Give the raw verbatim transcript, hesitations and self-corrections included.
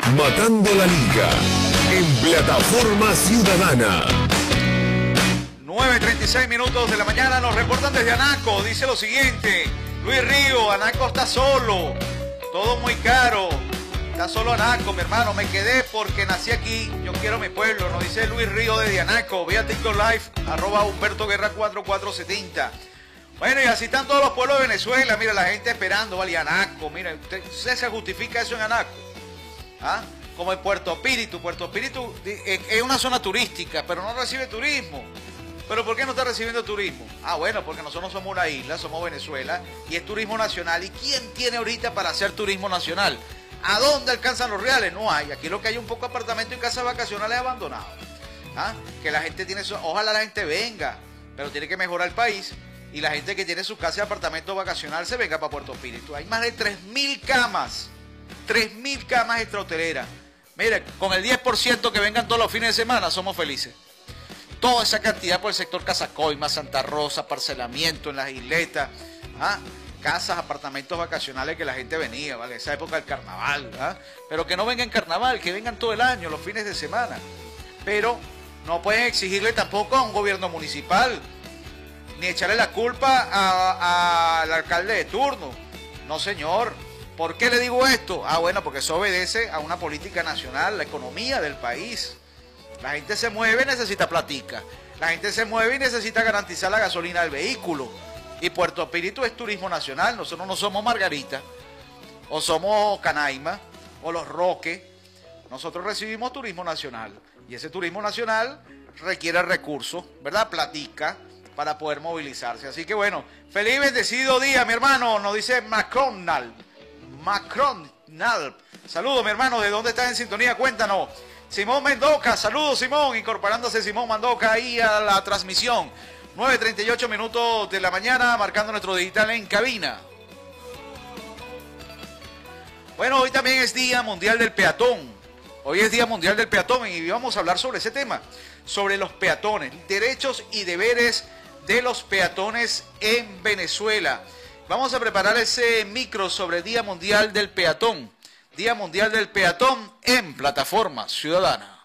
Matando la Liga en Plataforma Ciudadana. nueve treinta y seis minutos de la mañana nos reportan desde Anaco. Dice lo siguiente: Luis Río, Anaco está solo, todo muy caro. Está solo Anaco, mi hermano. Me quedé porque nací aquí. Yo quiero mi pueblo. Nos dice Luis Río desde Anaco. Vía TikTok Live, arroba Humberto Guerra cuatro cuatro siete cero. Bueno, y así están todos los pueblos de Venezuela. Mira, la gente esperando, vale, Anaco. Mira, usted, usted se justifica eso en Anaco. ¿Ah? Como en Puerto Espíritu. Puerto Espíritu es una zona turística, pero no recibe turismo. ¿Pero por qué no está recibiendo turismo? Ah, bueno, porque nosotros somos una isla, somos Venezuela, y es turismo nacional. ¿Y quién tiene ahorita para hacer turismo nacional? ¿A dónde alcanzan los reales? No hay. Aquí lo que hay un poco apartamento y casas vacacionales abandonados. ¿Ah? Que la gente tiene... Su... Ojalá la gente venga, pero tiene que mejorar el país. Y la gente que tiene su casa y apartamento vacacional se venga para Puerto Espíritu. Hay más de tres mil camas. tres mil camas extrahoteleras. Mire, con el diez por ciento que vengan todos los fines de semana, somos felices. Toda esa cantidad por el sector Casacoima, Santa Rosa, parcelamiento en las isletas, ¿ah? Casas, apartamentos vacacionales que la gente venía, ¿vale? Esa época del carnaval, ¿ah? Pero que no vengan en carnaval, que vengan todo el año, los fines de semana. Pero no pueden exigirle tampoco a un gobierno municipal, ni echarle la culpa al alcalde de turno. No, señor. ¿Por qué le digo esto? Ah, bueno, porque eso obedece a una política nacional, la economía del país. La gente se mueve y necesita platica. La gente se mueve y necesita garantizar la gasolina del vehículo. Y Puerto Espíritu es turismo nacional. Nosotros no somos Margarita, o somos Canaima, o Los Roques. Nosotros recibimos turismo nacional. Y ese turismo nacional requiere recursos, ¿verdad? Platica para poder movilizarse. Así que bueno, feliz y bendecido día, mi hermano. Nos dice Macronal. Macronal. Saludos, mi hermano. ¿De dónde estás en sintonía? Cuéntanos. Simón Mendoca, saludos Simón, incorporándose Simón Mendoca ahí a la transmisión. nueve treinta y ocho minutos de la mañana, marcando nuestro digital en cabina. Bueno, hoy también es Día Mundial del Peatón. Hoy es Día Mundial del Peatón y vamos a hablar sobre ese tema, sobre los peatones, derechos y deberes de los peatones en Venezuela. Vamos a preparar ese micro sobre Día Mundial del Peatón. Día Mundial del Peatón en Plataforma Ciudadana.